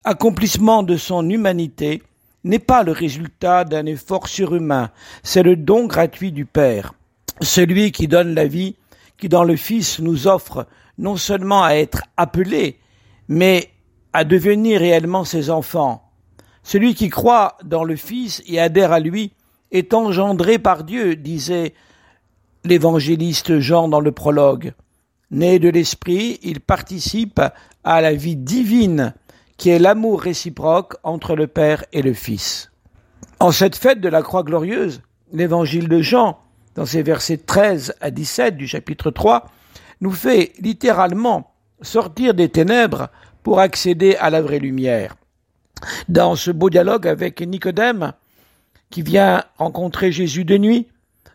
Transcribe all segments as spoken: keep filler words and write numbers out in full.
Accomplissement de son humanité n'est pas le résultat d'un effort surhumain, c'est le don gratuit du Père. Celui qui donne la vie, qui dans le Fils nous offre non seulement à être appelés, mais à devenir réellement ses enfants. Celui qui croit dans le Fils et adhère à lui est engendré par Dieu, disait l'évangéliste Jean dans le prologue. Né de l'Esprit, il participe à la vie divine qui est l'amour réciproque entre le Père et le Fils. En cette fête de la Croix glorieuse, l'évangile de Jean, dans ses versets treize à dix-sept du chapitre trois, nous fait littéralement sortir des ténèbres pour accéder à la vraie lumière. Dans ce beau dialogue avec Nicodème, qui vient rencontrer Jésus de nuit,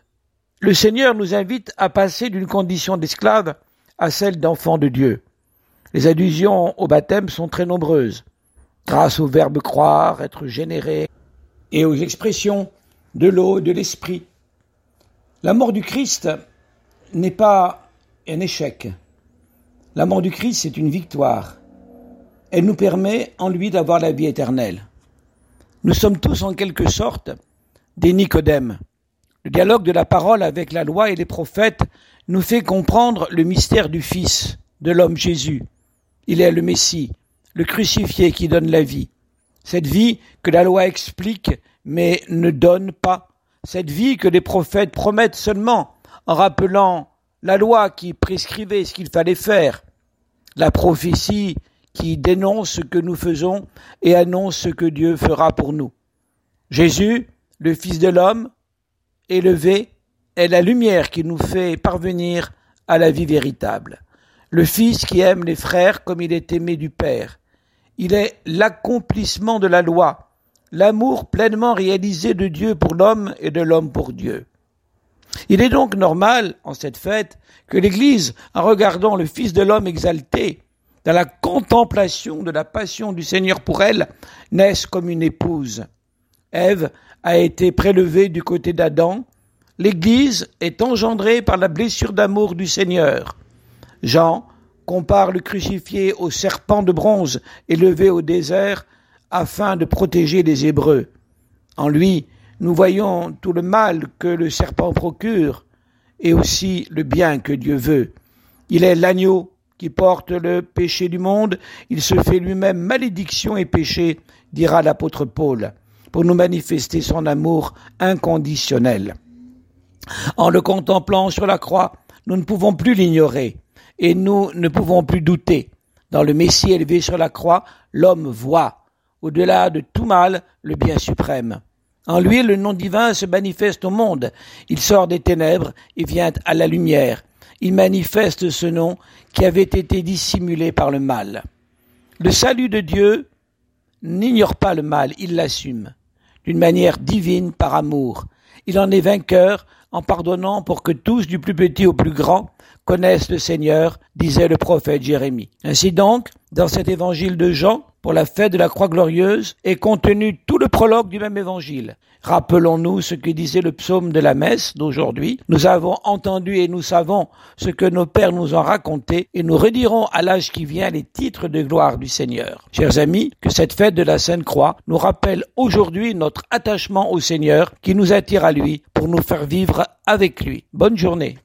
le Seigneur nous invite à passer d'une condition d'esclave à celle d'enfant de Dieu. Les allusions au baptême sont très nombreuses, grâce au verbe croire, être généré, et aux expressions de l'eau, de l'esprit. La mort du Christ n'est pas un échec. La mort du Christ, c'est une victoire. Elle nous permet en lui d'avoir la vie éternelle. Nous sommes tous en quelque sorte des Nicodèmes. Le dialogue de la parole avec la loi et les prophètes nous fait comprendre le mystère du Fils, de l'homme Jésus. Il est le Messie, le crucifié qui donne la vie. Cette vie que la loi explique mais ne donne pas. Cette vie que les prophètes promettent seulement en rappelant la loi qui prescrivait ce qu'il fallait faire. La prophétie qui dénonce ce que nous faisons et annonce ce que Dieu fera pour nous. Jésus, le Fils de l'homme, élevé, est la lumière qui nous fait parvenir à la vie véritable. Le Fils qui aime les frères comme il est aimé du Père. Il est l'accomplissement de la loi, l'amour pleinement réalisé de Dieu pour l'homme et de l'homme pour Dieu. Il est donc normal, en cette fête, que l'Église, en regardant le Fils de l'homme exalté, dans la contemplation de la passion du Seigneur pour elle, naisse comme une épouse. Ève a été prélevée du côté d'Adam. L'Église est engendrée par la blessure d'amour du Seigneur. Jean compare le crucifié au serpent de bronze élevé au désert afin de protéger les Hébreux. En lui, nous voyons tout le mal que le serpent procure et aussi le bien que Dieu veut. Il est l'agneau qui porte le péché du monde. Il se fait lui-même malédiction et péché, dira l'apôtre Paul, pour nous manifester son amour inconditionnel. En le contemplant sur la croix, nous ne pouvons plus l'ignorer et nous ne pouvons plus douter. Dans le Messie élevé sur la croix, l'homme voit, au-delà de tout mal, le bien suprême. En lui, le nom divin se manifeste au monde. Il sort des ténèbres et vient à la lumière. Il manifeste ce nom qui avait été dissimulé par le mal. Le salut de Dieu n'ignore pas le mal, il l'assume, d'une manière divine par amour. Il en est vainqueur en pardonnant pour que tous, du plus petit au plus grand, connaissent le Seigneur, disait le prophète Jérémie. Ainsi donc, dans cet évangile de Jean, pour la fête de la Croix glorieuse, est contenu tout le prologue du même évangile. Rappelons-nous ce que disait le psaume de la messe d'aujourd'hui. Nous avons entendu et nous savons ce que nos pères nous ont raconté et nous redirons à l'âge qui vient les titres de gloire du Seigneur. Chers amis, que cette fête de la Sainte Croix nous rappelle aujourd'hui notre attachement au Seigneur qui nous attire à lui pour nous faire vivre avec lui. Bonne journée.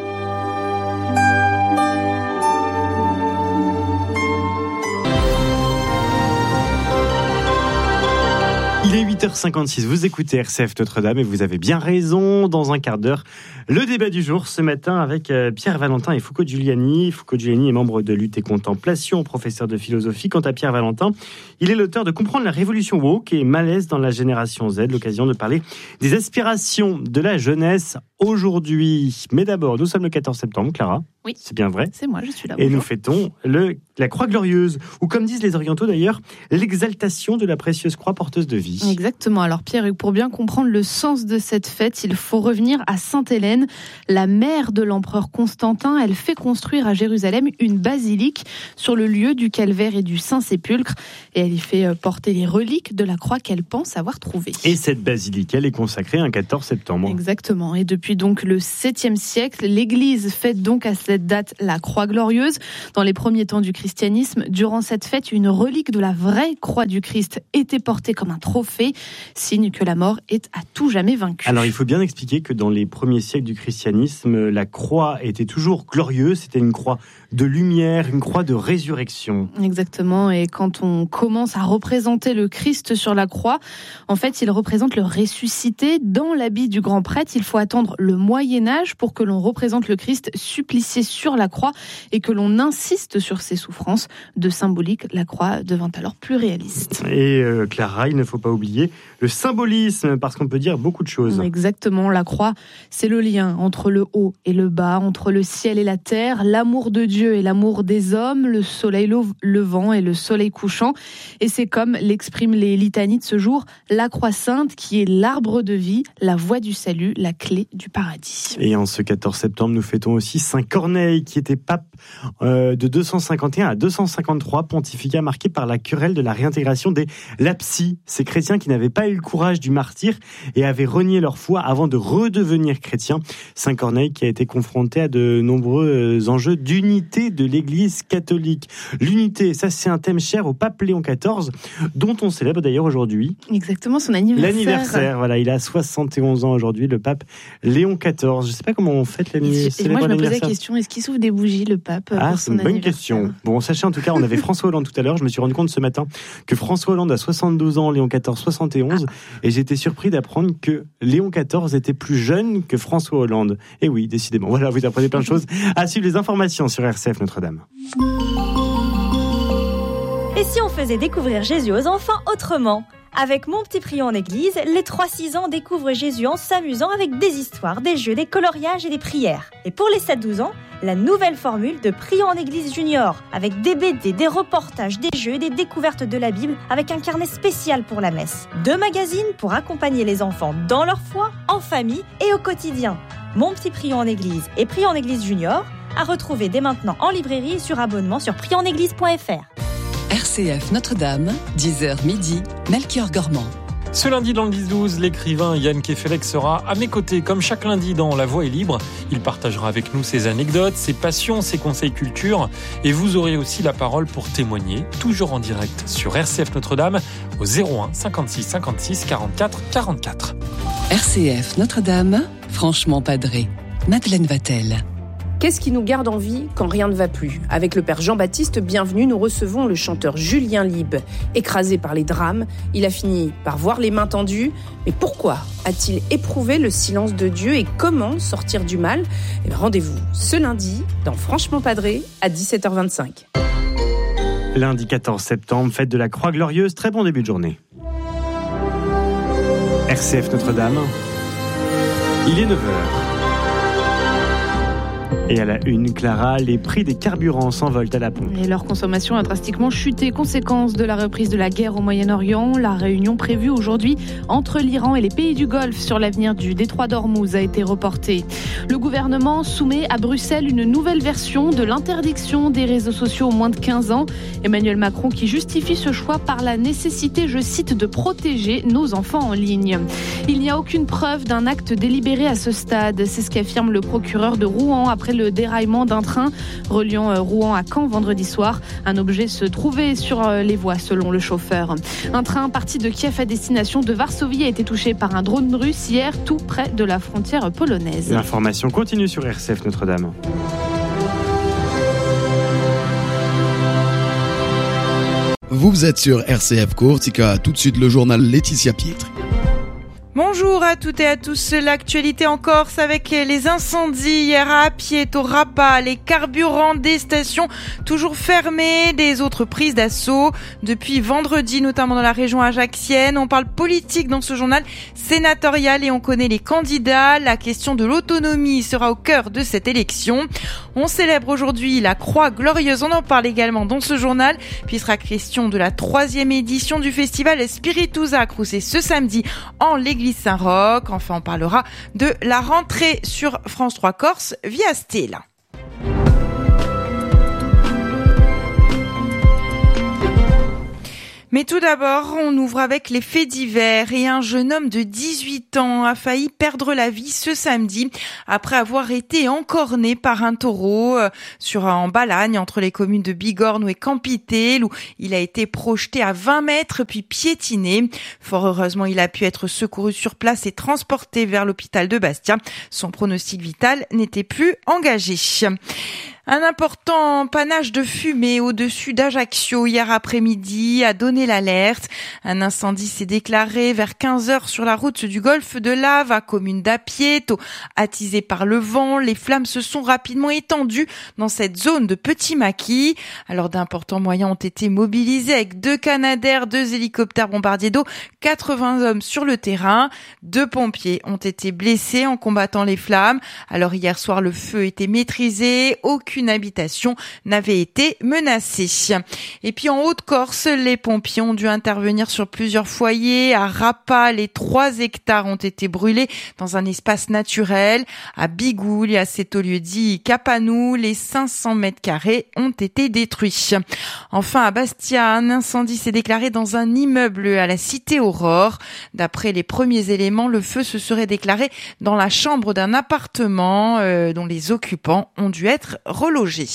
Il est huit heures cinquante-six, vous écoutez R C F Notre-Dame et vous avez bien raison. Dans un quart d'heure, le débat du jour ce matin avec Pierre Valentin et Foucault Giuliani. Foucault Giuliani est membre de Lutte et Contemplation, professeur de philosophie. Quant à Pierre Valentin, il est l'auteur de Comprendre la révolution woke et malaise dans la génération Z. L'occasion de parler des aspirations de la jeunesse aujourd'hui. Mais d'abord, nous sommes le quatorze septembre, Clara. Oui, c'est bien vrai. C'est moi, je suis là. Et bonjour. nous fêtons le, la Croix glorieuse, ou comme disent les orientaux d'ailleurs, l'exaltation de la précieuse croix porteuse de vie. Exactement. Alors Pierre, pour bien comprendre le sens de cette fête, il faut revenir à Sainte Hélène, la mère de l'empereur Constantin. Elle fait construire à Jérusalem une basilique sur le lieu du calvaire et du Saint-Sépulcre, et elle y fait porter les reliques de la croix qu'elle pense avoir trouvée. Et cette basilique, elle est consacrée un quatorze septembre. Exactement. Et depuis donc le septième siècle, l'Église fête donc à cette cette date la Croix Glorieuse. Dans les premiers temps du christianisme, durant cette fête, une relique de la vraie croix du Christ était portée comme un trophée, signe que la mort est à tout jamais vaincue. Alors il faut bien expliquer que dans les premiers siècles du christianisme, la croix était toujours glorieuse, c'était une croix de lumière, une croix de résurrection. Exactement, et quand on commence à représenter le Christ sur la croix, en fait il représente le ressuscité dans l'habit du grand prêtre. Il faut attendre le Moyen-Âge pour que l'on représente le Christ supplicié sur la croix et que l'on insiste sur ses souffrances. De symbolique, la croix devint alors plus réaliste. Et euh, Clara, il ne faut pas oublier le symbolisme, parce qu'on peut dire beaucoup de choses. Exactement, la croix, c'est le lien entre le haut et le bas, entre le ciel et la terre, l'amour de Dieu et l'amour des hommes, le soleil levant et le soleil couchant. Et c'est comme l'expriment les litanies de ce jour, la croix sainte qui est l'arbre de vie, la voie du salut, la clé du paradis. Et en ce quatorze septembre, nous fêtons aussi Saint Corneille, qui était pape euh, de deux cent cinquante et un à deux cent cinquante-trois, pontificat marqué par la querelle de la réintégration des lapsis, ces chrétiens qui n'avaient pas eu le courage du martyre et avaient renié leur foi avant de redevenir chrétiens. Saint Corneille qui a été confronté à de nombreux enjeux d'unité de l'Église catholique. L'unité, ça c'est un thème cher au pape Léon quatorze, dont on célèbre d'ailleurs aujourd'hui. Exactement, son anniversaire. L'anniversaire, voilà, il a soixante et onze ans aujourd'hui, le pape Léon quatorze. Je ne sais pas comment on fête l'anniversaire. Moi je me posais la question, est-ce qu'il souffle des bougies le pape ah, pour c'est son une bonne anniversaire? Question. Bon, sachez en tout cas, on avait François Hollande tout à l'heure. Je me suis rendu compte ce matin que François Hollande a soixante-douze ans, Léon quatorze soixante et onze, ah. et j'étais surpris d'apprendre que Léon quatorze était plus jeune que François Hollande. Et oui, décidément. Voilà, vous apprenez plein de choses. À suivre les informations sur R C F Notre-Dame. Et si on faisait découvrir Jésus aux enfants autrement ? Avec Mon Petit Prion en Église, les trois six ans découvrent Jésus en s'amusant avec des histoires, des jeux, des coloriages et des prières. Et pour les sept douze ans, la nouvelle formule de Prion en Église Junior, avec des B D, des reportages, des jeux et des découvertes de la Bible, avec un carnet spécial pour la messe. Deux magazines pour accompagner les enfants dans leur foi, en famille et au quotidien. Mon Petit Prion en Église et Prion en Église Junior, à retrouver dès maintenant en librairie et sur abonnement sur prion en église point f r. R C F Notre-Dame, dix heures midi, Melchior Gormand. Ce lundi dans le dix douze, l'écrivain Yann Kefelec sera à mes côtés, comme chaque lundi dans La Voix est libre. Il partagera avec nous ses anecdotes, ses passions, ses conseils culture. Et vous aurez aussi la parole pour témoigner, toujours en direct sur R C F Notre-Dame, au zéro un cinquante-six cinquante-six quarante-quatre quarante-quatre. R C F Notre-Dame, franchement padré. Madeleine Vatel. Qu'est-ce qui nous garde en vie quand rien ne va plus ? Avec le père Jean-Baptiste Bienvenu, nous recevons le chanteur Julien Lieb. Écrasé par les drames, il a fini par voir les mains tendues. Mais pourquoi a-t-il éprouvé le silence de Dieu et comment sortir du mal ? Et bien, rendez-vous ce lundi dans Franchement Padré à dix-sept heures vingt-cinq. Lundi quatorze septembre, fête de la Croix Glorieuse. Très bon début de journée. R C F Notre-Dame, il est neuf heures. Et à la une, Clara, les prix des carburants s'envolent à la pompe. Et leur consommation a drastiquement chuté, conséquence de la reprise de la guerre au Moyen-Orient. La réunion prévue aujourd'hui entre l'Iran et les pays du Golfe sur l'avenir du détroit d'Ormuz a été reportée. Le gouvernement soumet à Bruxelles une nouvelle version de l'interdiction des réseaux sociaux aux moins de quinze ans. Emmanuel Macron qui justifie ce choix par la nécessité, je cite, de protéger nos enfants en ligne. Il n'y a aucune preuve d'un acte délibéré à ce stade. C'est ce qu'affirme le procureur de Rouen après le déraillement d'un train reliant Rouen à Caen vendredi soir. Un objet se trouvait sur les voies selon le chauffeur. Un train parti de Kiev à destination de Varsovie a été touché par un drone russe hier tout près de la frontière polonaise. L'information continue sur R C F Notre-Dame. Vous êtes sur R C F Courtica, tout de suite le journal Laetitia Pietri. Bonjour à toutes et à tous. L'actualité en Corse avec les incendies hier à Apieto, Rapa, les carburants des stations toujours fermés, des autres prises d'assaut depuis vendredi, notamment dans la région ajaxienne. On parle politique dans ce journal sénatorial et on connaît les candidats. La question de l'autonomie sera au cœur de cette élection. On célèbre aujourd'hui la Croix Glorieuse. On en parle également dans ce journal. Puis il sera question de la troisième édition du festival Spiritus Acrus. Et ce samedi en l'église Saint-Roch. Enfin, on parlera de la rentrée sur France trois Corse via Stella. Mais tout d'abord, on ouvre avec les faits divers et un jeune homme de dix-huit ans a failli perdre la vie ce samedi après avoir été encorné par un taureau sur en Balagne entre les communes de Bigorne et Campiteel où il a été projeté à vingt mètres puis piétiné. Fort heureusement, il a pu être secouru sur place et transporté vers l'hôpital de Bastia. Son pronostic vital n'était plus engagé. Un important panache de fumée au-dessus d'Ajaccio hier après-midi a donné l'alerte. Un incendie s'est déclaré vers quinze heures sur la route du golfe de Lave, à commune d'Apieto. Attisé par le vent, les flammes se sont rapidement étendues dans cette zone de Petit Maquis. Alors d'importants moyens ont été mobilisés avec deux Canadair, deux hélicoptères bombardiers d'eau, quatre-vingts hommes sur le terrain. Deux pompiers ont été blessés en combattant les flammes. Alors hier soir, le feu était maîtrisé. Aucune Aucune habitation n'avait été menacée. Et puis en Haute-Corse, les pompiers ont dû intervenir sur plusieurs foyers. À Rapa, les trois hectares ont été brûlés dans un espace naturel. À Bigoul, à Sétolieu-dit Capanou, les cinq cents mètres carrés ont été détruits. Enfin, à Bastia, un incendie s'est déclaré dans un immeuble à la cité Aurore. D'après les premiers éléments, le feu se serait déclaré dans la chambre d'un appartement euh, dont les occupants ont dû être relogés.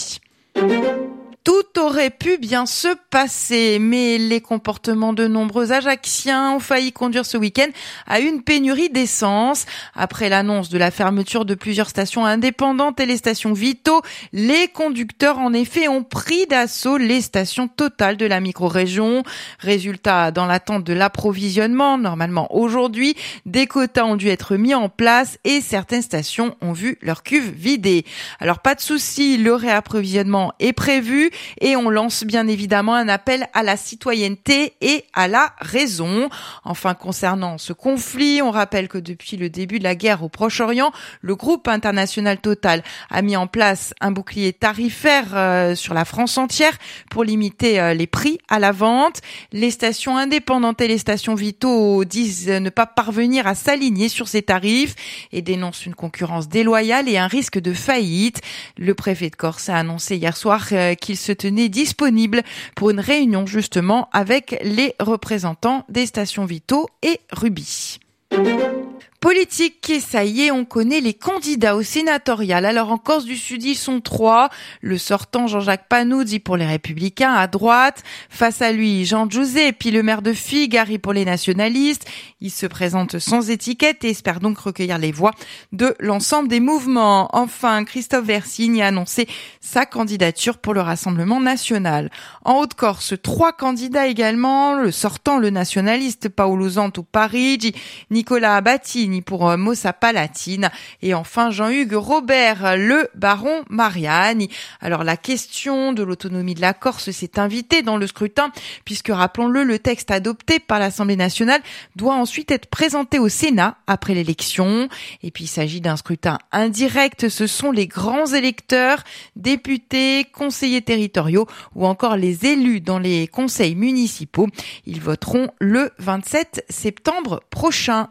Tout aurait pu bien se passer, mais les comportements de nombreux Ajacciens ont failli conduire ce week-end à une pénurie d'essence. Après l'annonce de la fermeture de plusieurs stations indépendantes et les stations Vito, les conducteurs en effet ont pris d'assaut les stations Total de la micro-région. Résultat, dans l'attente de l'approvisionnement, normalement aujourd'hui, des quotas ont dû être mis en place et certaines stations ont vu leur cuve vidée. Alors pas de souci, le réapprovisionnement est prévu. Et on lance bien évidemment un appel à la citoyenneté et à la raison. Enfin, concernant ce conflit, on rappelle que depuis le début de la guerre au Proche-Orient, le groupe international Total a mis en place un bouclier tarifaire euh, sur la France entière pour limiter euh, les prix à la vente. Les stations indépendantes et les stations Vito disent ne pas parvenir à s'aligner sur ces tarifs et dénoncent une concurrence déloyale et un risque de faillite. Le préfet de Corse a annoncé hier soir euh, qu'il se tenait disponible pour une réunion justement avec les représentants des stations Vito et Ruby. Politique, et ça y est, on connaît les candidats au sénatorial. Alors en Corse du Sud, ils sont trois. Le sortant Jean-Jacques Panuzzi pour les Républicains à droite. Face à lui, Jean Giuseppe, puis le maire de Figari pour les nationalistes. Il se présente sans étiquette et espère donc recueillir les voix de l'ensemble des mouvements. Enfin, Christophe Versigne a annoncé sa candidature pour le Rassemblement national. En Haute-Corse, trois candidats également. Le sortant, le nationaliste Paolo Zanto Parigi, Nicolas Abatini pour Mossa Palatine et enfin Jean-Hugues Robert, le baron Mariani. Alors la question de l'autonomie de la Corse s'est invitée dans le scrutin puisque, rappelons-le, le texte adopté par l'Assemblée nationale doit ensuite être présenté au Sénat après l'élection. Et puis il s'agit d'un scrutin indirect, ce sont les grands électeurs, députés, conseillers territoriaux ou encore les élus dans les conseils municipaux. Ils voteront le vingt-sept septembre prochain.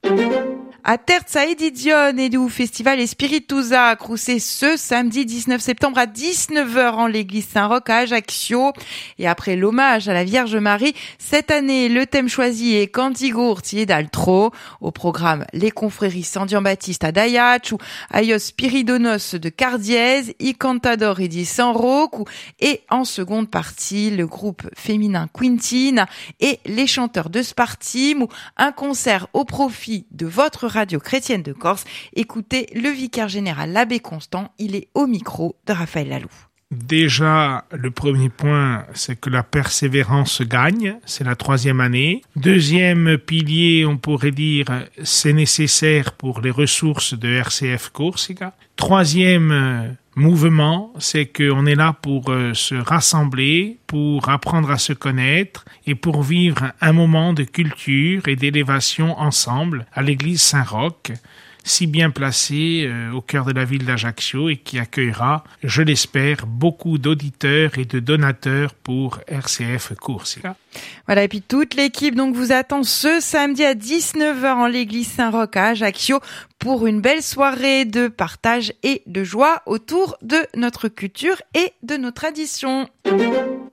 À Terza Edizione et du Festival Espiritusa à Croussé ce samedi dix-neuf septembre à dix-neuf heures en l'église Saint-Roch à Ajaccio. Et après l'hommage à la Vierge Marie, cette année, le thème choisi est Cantigo Urti d'Altro. Au programme, les confréries San Giambattista d'Ajaccio, Aios Spiridonos de Cardiese, I Cantadori di San Rocco et en seconde partie, le groupe féminin Quintina et les chanteurs de Spartim, un concert au profit de votre radio chrétienne de Corse. Écoutez le vicaire général, l'abbé Constant, il est au micro de Raphaël Lalou. Déjà, le premier point, c'est que la persévérance gagne, c'est la troisième année. Deuxième pilier, on pourrait dire, c'est nécessaire pour les ressources de R C F Corsica. Troisième mouvement, c'est qu'on est là pour euh, se rassembler, pour apprendre à se connaître et pour vivre un moment de culture et d'élévation ensemble à l'église Saint-Roch, si bien placée euh, au cœur de la ville d'Ajaccio et qui accueillera, je l'espère, beaucoup d'auditeurs et de donateurs pour R C F Corsica. Voilà, et puis toute l'équipe donc vous attend ce samedi à dix-neuf heures en l'église Saint-Roch à Ajaccio pour une belle soirée de partage et de joie autour de notre culture et de nos traditions.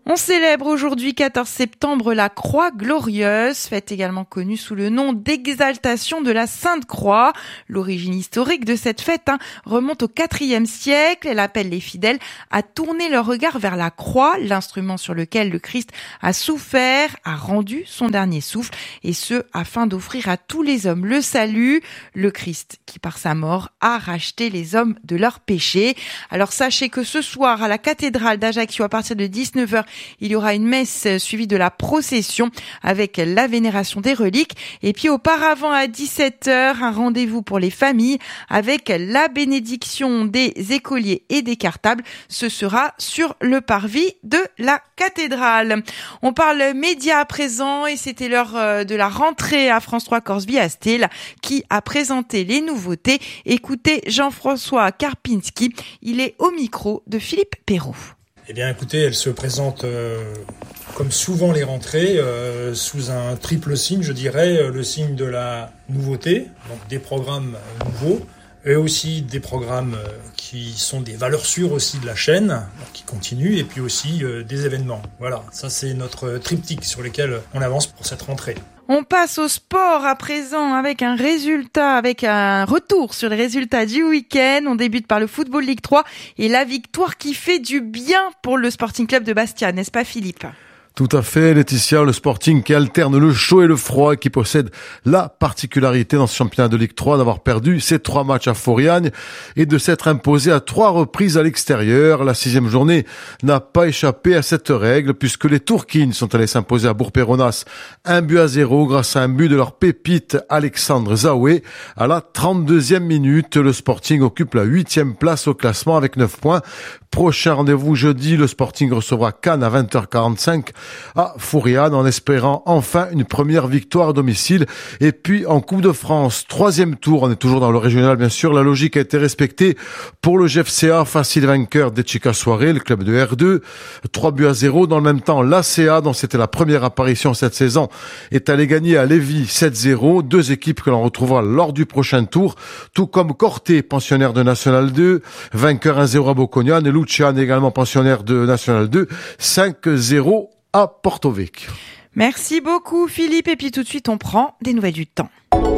On célèbre aujourd'hui, quatorze septembre, la Croix glorieuse, fête également connue sous le nom d'exaltation de la Sainte Croix. L'origine historique de cette fête hein, remonte au quatrième siècle. Elle appelle les fidèles à tourner leur regard vers la croix, l'instrument sur lequel le Christ a souffert, a rendu son dernier souffle, et ce, afin d'offrir à tous les hommes le salut. Le Christ, qui par sa mort a racheté les hommes de leurs péchés. Alors sachez que ce soir, à la cathédrale d'Ajaccio, à partir de dix-neuf heures, il y aura une messe suivie de la procession avec la vénération des reliques. Et puis auparavant, à dix-sept heures, un rendez-vous pour les familles avec la bénédiction des écoliers et des cartables. Ce sera sur le parvis de la cathédrale. On parle médias à présent et c'était l'heure de la rentrée à France trois Corse-Biastel qui a présenté les nouveautés. Écoutez Jean-François Karpinski, il est au micro de Philippe Perrault. Eh bien écoutez, elle se présente euh, comme souvent les rentrées, euh, sous un triple signe, je dirais, euh, le signe de la nouveauté, donc des programmes nouveaux, et aussi des programmes euh, qui sont des valeurs sûres aussi de la chaîne, donc qui continuent, et puis aussi euh, des événements. Voilà, ça c'est notre triptyque sur lequel on avance pour cette rentrée. On passe au sport à présent avec un résultat, avec un retour sur les résultats du week-end. On débute par le Football Ligue trois et la victoire qui fait du bien pour le Sporting Club de Bastia, n'est-ce pas Philippe ? Tout à fait, Laetitia, le Sporting qui alterne le chaud et le froid, qui possède la particularité dans ce championnat de Ligue trois d'avoir perdu ses trois matchs à Foriagne et de s'être imposé à trois reprises à l'extérieur. La sixième journée n'a pas échappé à cette règle puisque les Tourquines sont allés s'imposer à Bourg-Péronas un but à zéro grâce à un but de leur pépite Alexandre Zaoué. À la trente-deuxième minute, le Sporting occupe la huitième place au classement avec neuf points. Prochain rendez-vous jeudi, le Sporting recevra Cannes à vingt heures quarante-cinq à Fouriane en espérant enfin une première victoire à domicile. Et puis en Coupe de France, troisième tour, on est toujours dans le régional bien sûr, la logique a été respectée pour le G F C A, facile vainqueur d'Echika Soirée, le club de R deux, trois buts à zéro. Dans le même temps, l'A C A, dont c'était la première apparition cette saison, est allé gagner à Lévis sept zéro, deux équipes que l'on retrouvera lors du prochain tour, tout comme Corté, pensionnaire de National deux, vainqueur un zéro à Bocognane, et Lucian, également pensionnaire de National deux, cinq zéro à Porto Vecchio. Merci beaucoup Philippe, et puis tout de suite on prend des nouvelles du temps.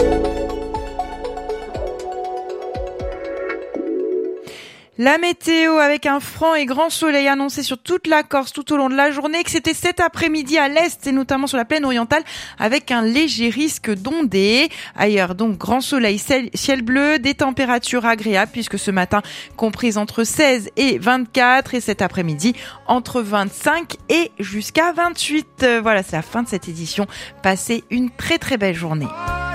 La météo avec un franc et grand soleil annoncé sur toute la Corse tout au long de la journée, que c'était cet après-midi à l'est et notamment sur la plaine orientale avec un léger risque d'ondées. Ailleurs donc grand soleil, ciel bleu, des températures agréables puisque ce matin comprises entre seize et vingt-quatre et cet après-midi entre vingt-cinq et jusqu'à vingt-huit. Voilà, c'est la fin de cette édition. Passez une très très belle journée.